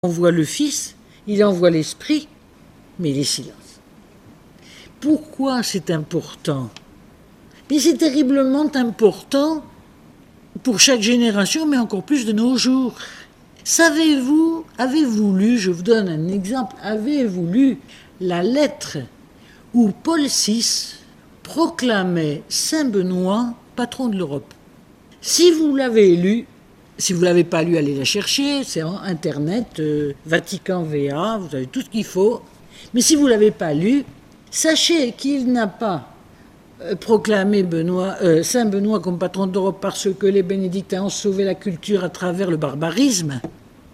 envoie le Fils, il envoie l'Esprit, mais il est silence. Pourquoi c'est important ? Mais c'est terriblement important pour chaque génération, mais encore plus de nos jours. Savez-vous, avez-vous lu, je vous donne un exemple, avez-vous lu la lettre où Paul VI proclamait Saint Benoît patron de l'Europe ? Si vous l'avez lu, si vous ne l'avez pas lu, allez la chercher, c'est en Internet, Vatican VA, vous avez tout ce qu'il faut. Mais si vous ne l'avez pas lu, sachez qu'il n'a pas proclamé Saint Benoît comme patron d'Europe parce que les bénédictins ont sauvé la culture à travers le barbarisme.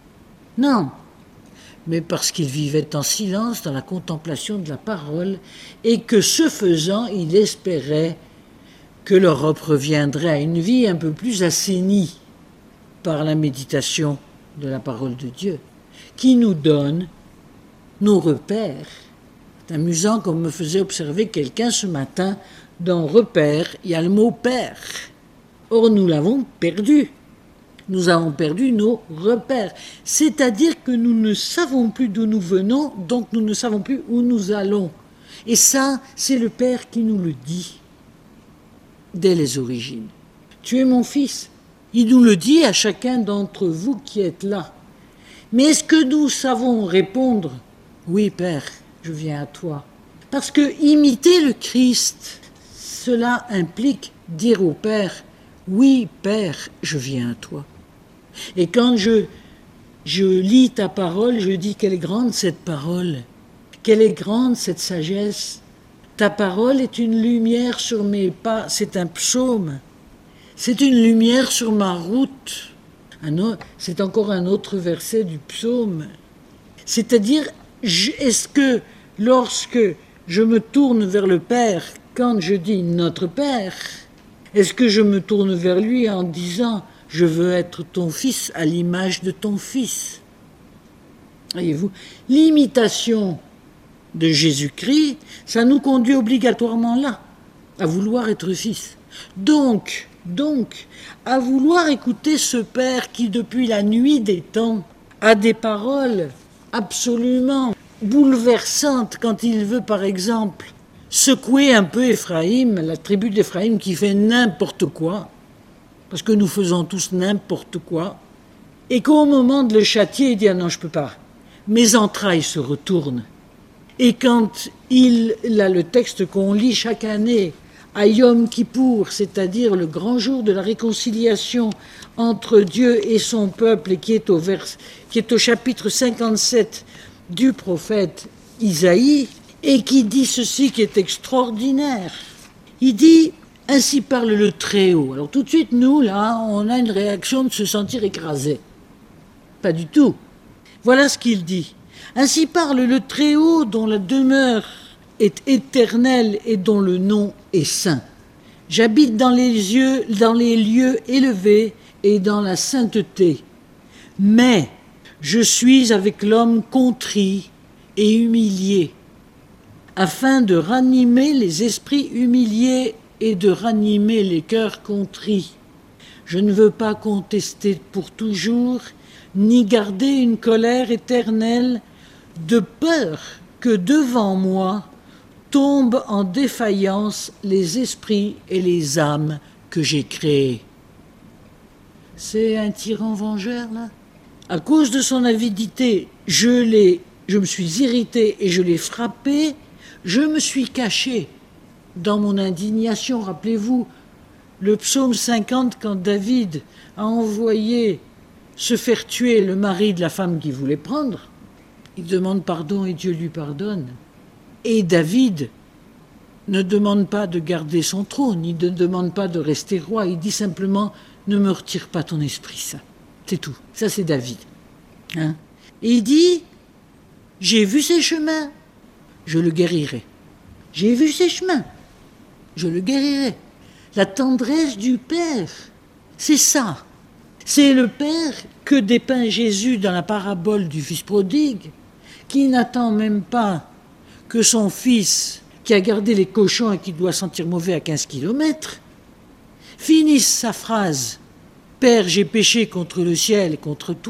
Non, mais parce qu'il vivait en silence dans la contemplation de la parole et que ce faisant, il espérait que l'Europe reviendrait à une vie un peu plus assainie par la méditation de la parole de Dieu, qui nous donne nos repères. C'est amusant comme me faisait observer quelqu'un ce matin, dans repère, il y a le mot père. Or, nous l'avons perdu. Nous avons perdu nos repères. C'est-à-dire que nous ne savons plus d'où nous venons, donc nous ne savons plus où nous allons. Et ça, c'est le Père qui nous le dit dès les origines. Tu es mon fils. Il nous le dit à chacun d'entre vous qui êtes là. Mais est-ce que nous savons répondre ? Oui, Père, je viens à toi. Parce que imiter le Christ, cela implique dire au Père, oui, Père, je viens à toi. Et quand je lis ta parole, je dis quelle est grande cette parole, quelle est grande cette sagesse. Ta parole est une lumière sur mes pas, c'est un psaume. C'est une lumière sur ma route. C'est encore un autre verset du psaume. C'est-à-dire, est-ce que lorsque je me tourne vers le Père, quand je dis notre Père, est-ce que je me tourne vers lui en disant « Je veux être ton fils à l'image de ton fils » ? Voyez-vous, l'imitation de Jésus-Christ, ça nous conduit obligatoirement là, à vouloir être fils. Donc, à vouloir écouter ce Père qui, depuis la nuit des temps, a des paroles absolument bouleversantes quand il veut, par exemple, secouer un peu Éphraïm, la tribu d'Éphraïm qui fait n'importe quoi, parce que nous faisons tous n'importe quoi, et qu'au moment de le châtier, il dit « Ah non, je ne peux pas ». Mes entrailles se retournent. Et quand il a le texte qu'on lit chaque année, à Yom Kippour, c'est-à-dire le grand jour de la réconciliation entre Dieu et son peuple, et qui est au chapitre 57 du prophète Isaïe, et qui dit ceci qui est extraordinaire. Il dit « Ainsi parle le Très-Haut ». Alors tout de suite, nous, là, on a une réaction de se sentir écrasé. Pas du tout. Voilà ce qu'il dit. « Ainsi parle le Très-Haut dont la demeure est éternelle et dont le nom est saint. J'habite dans les lieux élevés et dans la sainteté. Mais je suis avec l'homme contrit et humilié, afin de ranimer les esprits humiliés et de ranimer les cœurs contrits. Je ne veux pas contester pour toujours, ni garder une colère éternelle, de peur que devant moi tombent en défaillance les esprits et les âmes que j'ai créés. » C'est un tyran vengeur, là. À cause de son avidité, je me suis irrité et je l'ai frappé. Je me suis caché dans mon indignation. Rappelez-vous, le psaume 50, quand David a envoyé se faire tuer le mari de la femme qu'il voulait prendre, il demande pardon et Dieu lui pardonne. Et David ne demande pas de garder son trône, il ne demande pas de rester roi, il dit simplement « Ne me retire pas ton Esprit Saint ». C'est tout, ça c'est David. Et il dit « J'ai vu ses chemins, je le guérirai. J'ai vu ses chemins, je le guérirai. » La tendresse du Père, c'est ça. C'est le Père que dépeint Jésus dans la parabole du Fils prodigue, qui n'attend même pas que son fils, qui a gardé les cochons et qui doit sentir mauvais à 15 kilomètres, finisse sa phrase « Père, j'ai péché contre le ciel et contre toi »,